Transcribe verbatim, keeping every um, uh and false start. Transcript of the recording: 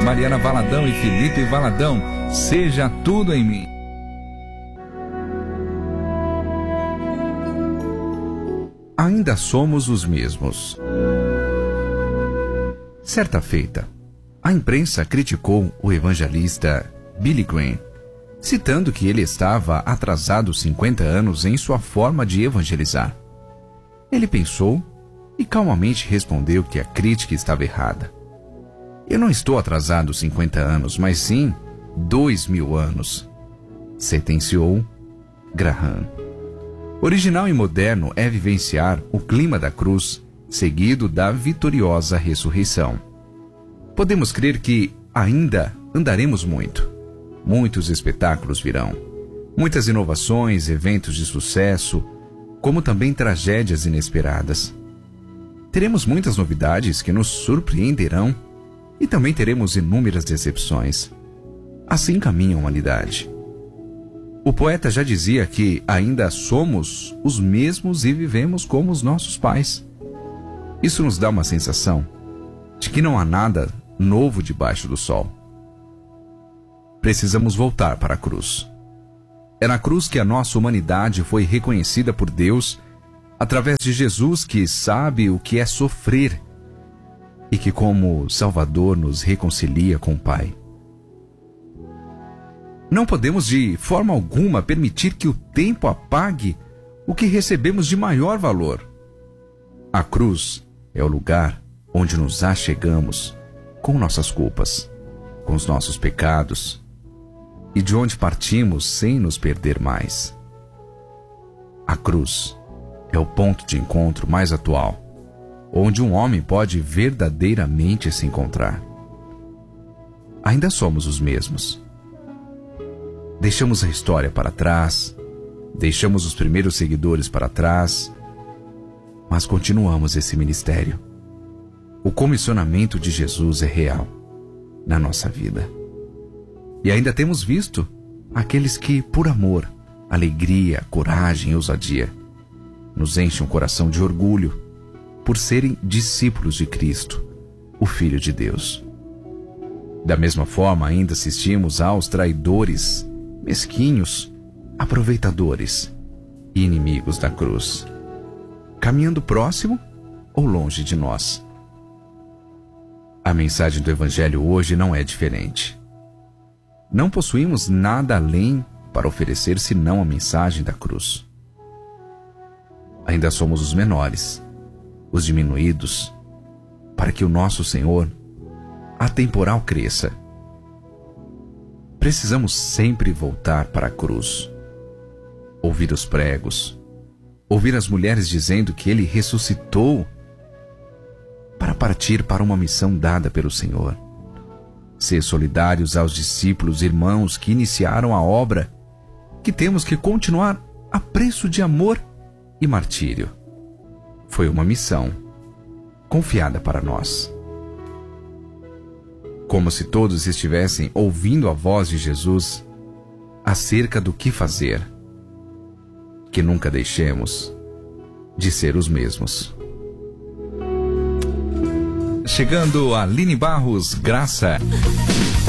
Mariana Valadão e Felipe Valadão. Seja tudo em mim. Ainda somos os mesmos. Certa feita, a imprensa criticou o evangelista Billy Graham, citando que ele estava atrasado cinquenta anos em sua forma de evangelizar. Ele pensou e calmamente respondeu que a crítica estava errada. Eu não estou atrasado cinquenta anos, mas sim dois mil anos, sentenciou Graham. Original e moderno é vivenciar o clima da cruz, seguido da vitoriosa ressurreição. Podemos crer que ainda andaremos muito. Muitos espetáculos virão. Muitas inovações, eventos de sucesso, como também tragédias inesperadas. Teremos muitas novidades que nos surpreenderão e também teremos inúmeras decepções. Assim caminha a humanidade. O poeta já dizia que ainda somos os mesmos e vivemos como os nossos pais. Isso nos dá uma sensação de que não há nada novo debaixo do sol. Precisamos voltar para a cruz. É na cruz que a nossa humanidade foi reconhecida por Deus através de Jesus, que sabe o que é sofrer e que, como Salvador, nos reconcilia com o Pai. Não podemos de forma alguma permitir que o tempo apague o que recebemos de maior valor. A cruz é o lugar onde nos achegamos com nossas culpas, com os nossos pecados, e de onde partimos sem nos perder mais. A cruz é o ponto de encontro mais atual, onde um homem pode verdadeiramente se encontrar. Ainda somos os mesmos. Deixamos a história para trás, deixamos os primeiros seguidores para trás, mas continuamos esse ministério. O comissionamento de Jesus é real na nossa vida. E ainda temos visto aqueles que, por amor, alegria, coragem e ousadia, nos enchem o coração de orgulho por serem discípulos de Cristo, o Filho de Deus. Da mesma forma, ainda assistimos aos traidores, mesquinhos, aproveitadores e inimigos da cruz, caminhando próximo ou longe de nós. A mensagem do Evangelho hoje não é diferente. Não possuímos nada além para oferecer senão a mensagem da cruz. Ainda somos os menores, os diminuídos, para que o nosso Senhor atemporal cresça. Precisamos sempre voltar para a cruz, ouvir os pregos, ouvir as mulheres dizendo que Ele ressuscitou para partir para uma missão dada pelo Senhor. Ser solidários aos discípulos irmãos que iniciaram a obra, que temos que continuar a preço de amor e martírio. Foi uma missão confiada para nós. Como se todos estivessem ouvindo a voz de Jesus acerca do que fazer. Que nunca deixemos de ser os mesmos. Chegando a Aline Barros, Graça.